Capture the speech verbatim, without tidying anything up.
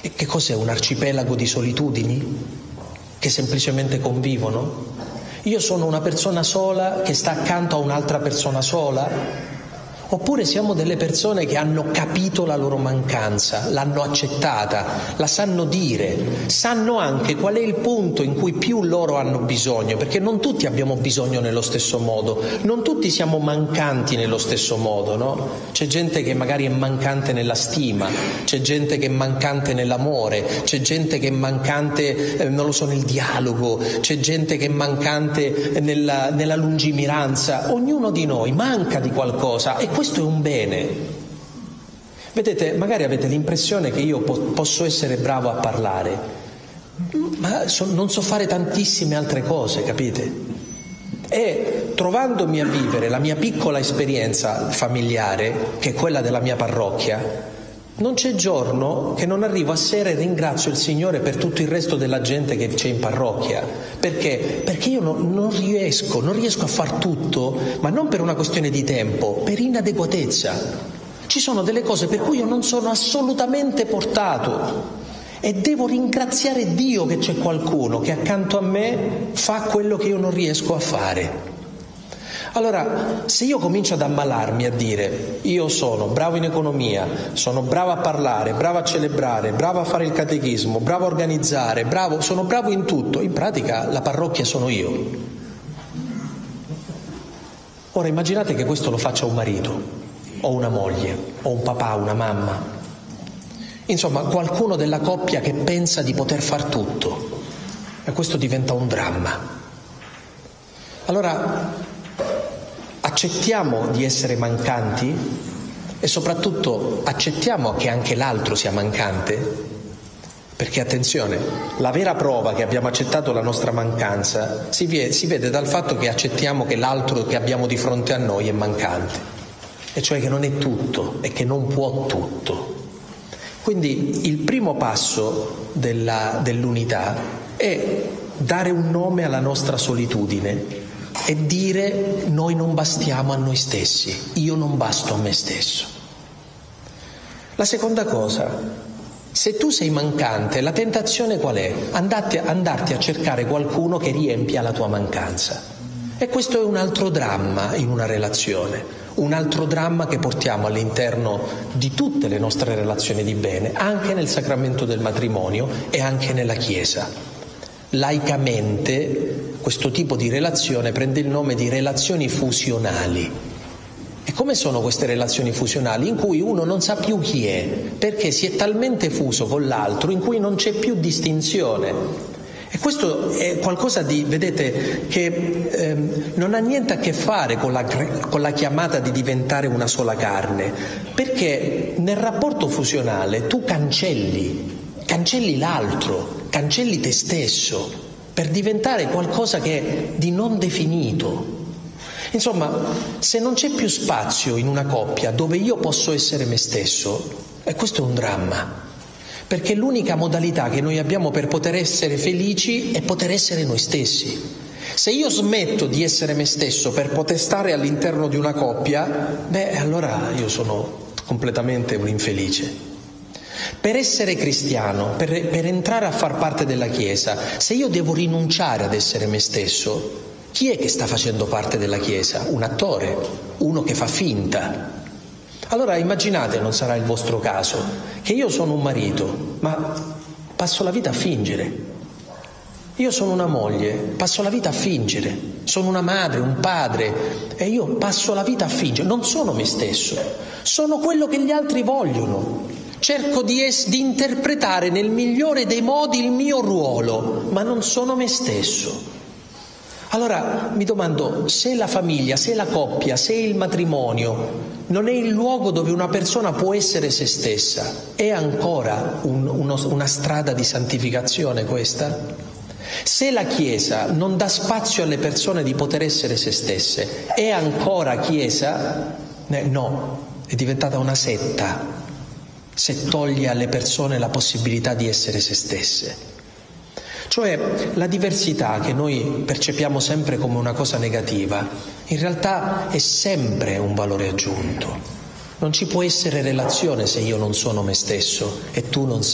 E che cos'è? Un arcipelago di solitudini che semplicemente convivono? Io sono una persona sola che sta accanto a un'altra persona sola? Oppure siamo delle persone che hanno capito la loro mancanza, l'hanno accettata, la sanno dire, sanno anche qual è il punto in cui più loro hanno bisogno, perché non tutti abbiamo bisogno nello stesso modo, non tutti siamo mancanti nello stesso modo, no? C'è gente che magari è mancante nella stima, c'è gente che è mancante nell'amore, c'è gente che è mancante, eh, non lo so, nel dialogo, c'è gente che è mancante nella, nella lungimiranza. Ognuno di noi manca di qualcosa e questo è un bene. Vedete, magari avete l'impressione che io po- posso essere bravo a parlare, ma so, non so fare tantissime altre cose, capite? E trovandomi a vivere la mia piccola esperienza familiare, che è quella della mia parrocchia, non c'è giorno che non arrivo a sera e ringrazio il Signore per tutto il resto della gente che c'è in parrocchia. Perché? Perché io non, non riesco, non riesco a far tutto, ma non per una questione di tempo, per inadeguatezza. Ci sono delle cose per cui io non sono assolutamente portato e devo ringraziare Dio che c'è qualcuno che accanto a me fa quello che io non riesco a fare. Allora, se io comincio ad ammalarmi a dire io sono bravo in economia, sono bravo a parlare, bravo a celebrare, bravo a fare il catechismo, bravo a organizzare, bravo, sono bravo in tutto, in pratica la parrocchia sono io. Ora immaginate che questo lo faccia un marito, o una moglie, o un papà, una mamma. Insomma, qualcuno della coppia che pensa di poter far tutto. E questo diventa un dramma. Allora, accettiamo di essere mancanti e soprattutto accettiamo che anche l'altro sia mancante, perché attenzione, la vera prova che abbiamo accettato la nostra mancanza si vede, si vede dal fatto che accettiamo che l'altro che abbiamo di fronte a noi è mancante, e cioè che non è tutto e che non può tutto. Quindi il primo passo della, dell'unità è dare un nome alla nostra solitudine e dire noi non bastiamo a noi stessi, io non basto a me stesso. La seconda cosa, se tu sei mancante, la tentazione qual è? Andate, andarti a cercare qualcuno che riempia la tua mancanza. E questo è un altro dramma in una relazione, un altro dramma che portiamo all'interno di tutte le nostre relazioni di bene, anche nel sacramento del matrimonio e anche nella Chiesa. Laicamente questo tipo di relazione prende il nome di relazioni fusionali. E come sono queste relazioni fusionali? In cui uno non sa più chi è, perché si è talmente fuso con l'altro in cui non c'è più distinzione. E questo è qualcosa di, vedete, che ehm, non ha niente a che fare con la, con la chiamata di diventare una sola carne, perché nel rapporto fusionale tu cancelli, cancelli l'altro, cancelli te stesso per diventare qualcosa che è di non definito. Insomma, se non c'è più spazio in una coppia dove io posso essere me stesso, e questo è un dramma, perché l'unica modalità che noi abbiamo per poter essere felici è poter essere noi stessi. Se io smetto di essere me stesso per poter stare all'interno di una coppia, beh, allora io sono completamente un infelice. Per essere cristiano, per, per entrare a far parte della Chiesa, se io devo rinunciare ad essere me stesso, chi è che sta facendo parte della Chiesa? Un attore, uno che fa finta. Allora immaginate, non sarà il vostro caso, che io sono un marito, ma passo la vita a fingere. Io sono una moglie, passo la vita a fingere. Sono una madre, un padre, e io passo la vita a fingere. Non sono me stesso, sono quello che gli altri vogliono. Cerco di, es- di interpretare nel migliore dei modi il mio ruolo, ma non sono me stesso. Allora mi domando, se la famiglia, se la coppia, se il matrimonio non è il luogo dove una persona può essere se stessa, è ancora un, uno, una strada di santificazione questa? Se la Chiesa non dà spazio alle persone di poter essere se stesse, è ancora Chiesa? Eh, no, è diventata una setta, se toglie alle persone la possibilità di essere se stesse. Cioè la diversità che noi percepiamo sempre come una cosa negativa, in realtà è sempre un valore aggiunto. Non ci può essere relazione se io non sono me stesso e tu non sei.